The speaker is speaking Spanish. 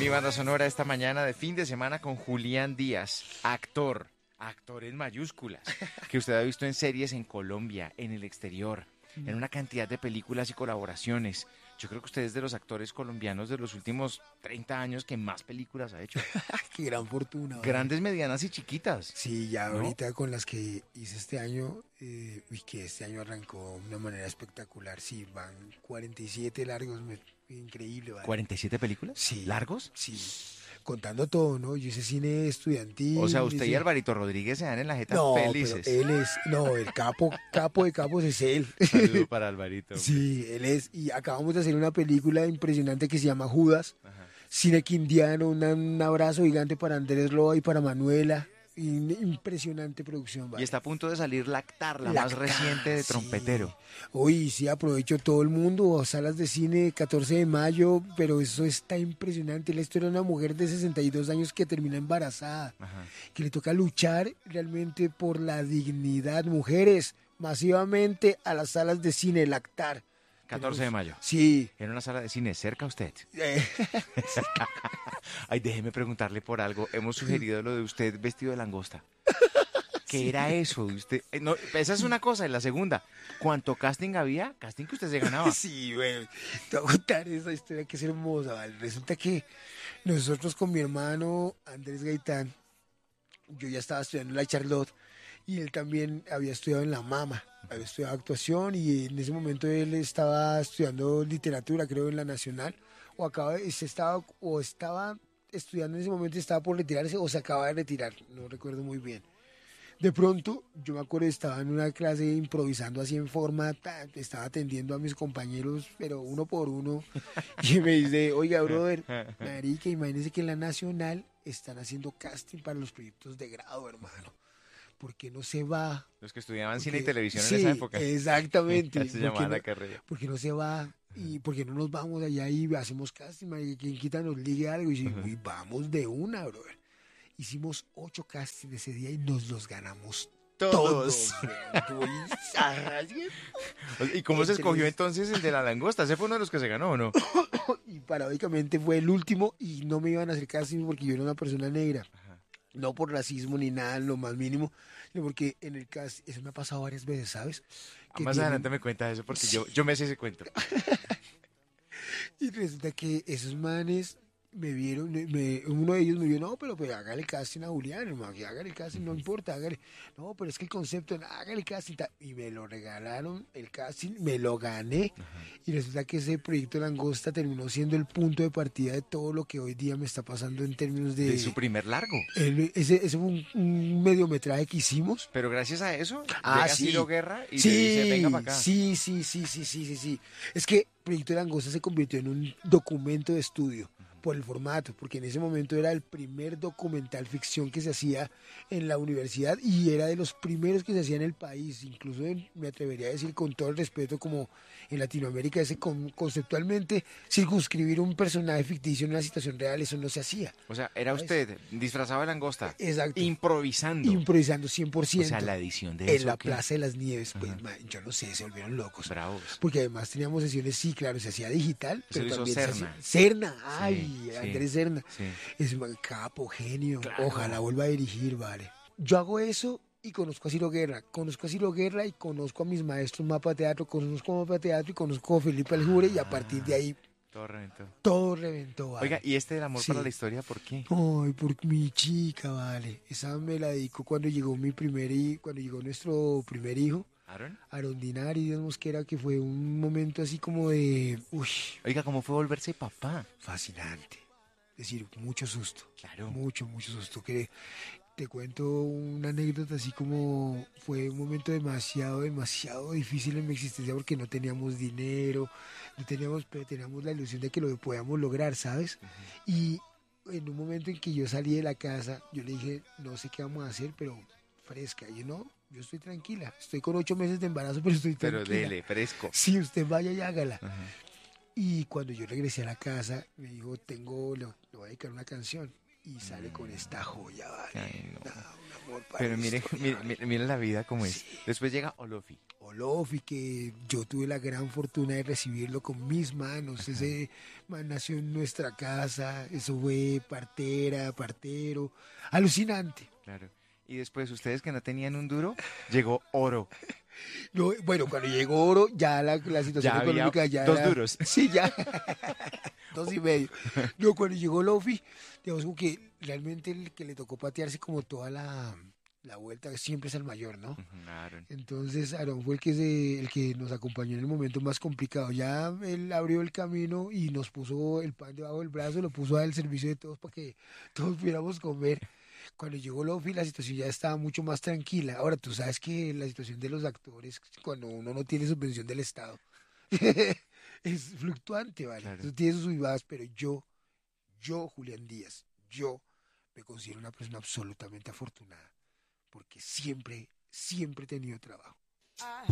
Mi banda sonora esta mañana de fin de semana con Julián Díaz, actor en mayúsculas, que usted ha visto en series en Colombia, en el exterior, en una cantidad de películas y colaboraciones. Yo creo que usted es de los actores colombianos de los últimos 30 años que más películas ha hecho. Qué gran fortuna. Grandes, medianas y chiquitas. Sí, ya ¿no? ahorita con las que hice este año, que este año arrancó de una manera espectacular. Sí, van 47 largos, increíble. ¿Vale? ¿47 películas? Sí. ¿Largos? Sí. Contando todo, ¿no? Yo hice cine estudiantil. O sea, usted y Alvarito Rodríguez se dan en la jeta no, felices. Pero él es, no, el capo de capos es él. Saludo para Alvarito. Sí, él es, y acabamos de hacer una película impresionante que se llama Judas, Ajá. cine quindiano, un abrazo gigante para Andrés Loa y para Manuela. Impresionante producción. ¿Vale? Y está a punto de salir Lactar, la más reciente de Trompetero. Sí. Hoy sí aprovecho todo el mundo, salas de cine 14 de mayo, pero eso está impresionante. La historia de una mujer de 62 años que termina embarazada, Ajá. que le toca luchar realmente por la dignidad. Mujeres, masivamente a las salas de cine, Lactar. 14 de mayo. Sí. En una sala de cine, cerca a usted. Ay, déjeme preguntarle por algo. Hemos sugerido lo de usted vestido de langosta. ¿Qué Sí. era eso de usted? No, esa es una cosa. En la segunda, ¿cuánto casting había? Casting que usted se ganaba. Sí, bueno, te voy a contar esa historia que es hermosa, ¿vale? Resulta que nosotros con mi hermano Andrés Gaitán, yo ya estaba estudiando en la Charlotte y él también había estudiado en la Mama, había estudiado actuación y en ese momento él estaba estudiando literatura, creo, en la Nacional, o estaba estudiando en ese momento y estaba por retirarse o se acaba de retirar, no recuerdo muy bien. De pronto, yo me acuerdo, estaba en una clase improvisando así en forma, estaba atendiendo a mis compañeros, pero uno por uno, y me dice, oiga, brother, marica, imagínese que en la Nacional están haciendo casting para los proyectos de grado, hermano. ¿Por qué no se va? Los que estudiaban cine y Porque- televisión sí, en esa época. exactamente. Se llamaba no, la carrera. ¿por qué no se va? ¿Y por qué no nos vamos allá y hacemos casting, marica? ¿Quién quita nos ligue algo? Y dice, uy, vamos de una, brother. Hicimos 8 castings ese día y nos los ganamos todos. ¿Y cómo se escogió entonces el de la langosta? ¿Ese fue uno de los que se ganó o no? Y paradójicamente fue el último y no me iban a hacer casting porque yo era una persona negra. Ajá. No por racismo ni nada, lo más mínimo, sino porque en el casting, eso me ha pasado varias veces, ¿sabes? Que Más tienen- adelante me cuenta eso porque yo me sé ese cuento. Y resulta que esos manes me vieron, uno de ellos me vio, no, pero pues hágale casting a Julián, hermano, que hágale casting, no importa, hágale. No, pero es que el concepto, no, hágale casting. Y me lo regalaron, el casting, me lo gané. Y resulta que ese proyecto Langosta terminó siendo el punto de partida de todo lo que hoy día me está pasando en términos de... De su primer largo. Ese fue un mediometraje que hicimos. Pero gracias a eso, Ah, llega sí. Ciro Guerra y Sí, le dice, venga para acá. sí. Es que Proyecto Langosta se convirtió en un documento de estudio por el formato, porque en ese momento era el primer documental ficción que se hacía en la universidad y era de los primeros que se hacía en el país, incluso me atrevería a decir con todo el respeto como en Latinoamérica, conceptualmente circunscribir un personaje ficticio en una situación real, eso no se hacía. O sea, era usted disfrazado de langosta, Exacto. improvisando. Improvisando 100%. O sea, la edición de en eso. la ¿qué? Plaza de las Nieves, pues yo no sé, se volvieron locos. Bravos. Porque además teníamos sesiones, sí, claro, se hacía digital, Eso pero lo hizo también Serna. se hacía... Serna, ay, Sí, Andrés Serna. Sí. Es un capo, genio. Claro. Ojalá vuelva a dirigir, vale. Yo hago eso y conozco a Ciro Guerra. Conozco a Ciro Guerra y conozco a mis maestros Mapa Teatro, conozco a Mapa Teatro y conozco a Felipe Aljure y a partir de ahí Todo reventó. todo reventó, vale. Oiga, ¿y este del amor Sí. para la historia por qué? Ay, por mi chica, vale. Esa me la dedico cuando llegó cuando llegó nuestro primer hijo, ¿Aaron? Aaron Dinari, Dios Mosquera, que fue un momento así como de, Oiga, ¿cómo fue volverse papá? fascinante. Es decir, mucho susto. Claro. Mucho susto. Que te cuento una anécdota así como fue un momento demasiado difícil en mi existencia porque no teníamos dinero, pero teníamos la ilusión de que lo podíamos lograr, ¿sabes? Y en un momento en que yo salí de la casa, yo le dije, no sé qué vamos a hacer, pero fresca. Y yo estoy tranquila. Estoy con 8 meses de embarazo, pero estoy tranquila. Pero dele, fresco. Sí, usted vaya y hágala. Ajá. Y cuando yo regresé a la casa, me dijo, le voy a dedicar una canción. Y sale con esta joya, ¿vale? Ay, no. Una amor para Pero la mire, historia, ¿vale? mire la vida como es. Sí. Después llega Olofi. Olof, y que yo tuve la gran fortuna de recibirlo con mis manos. Ese man nació en nuestra casa, eso fue partera, partero, alucinante. Claro. Y después, ustedes que no tenían un duro, llegó Oro. No, bueno, cuando llegó Oro, ya la situación Ya había económica ya dos era, duros. sí, ya, 2,5. No, cuando llegó Lofi, digamos como que realmente el que le tocó patearse como toda la vuelta siempre es el mayor, ¿no? Ujú, Aaron. Entonces Aarón fue el que nos acompañó en el momento más complicado. Ya él abrió el camino y nos puso el pan debajo del brazo, lo puso al servicio de todos para que todos pudiéramos comer. Cuando llegó Lofi, la situación ya estaba mucho más tranquila. Ahora, tú sabes que la situación de los actores, cuando uno no tiene subvención del Estado, es fluctuante, ¿vale? Claro. Eso tiene sus subidas, pero yo, Julián Díaz, yo me considero una persona absolutamente afortunada, porque siempre he tenido trabajo.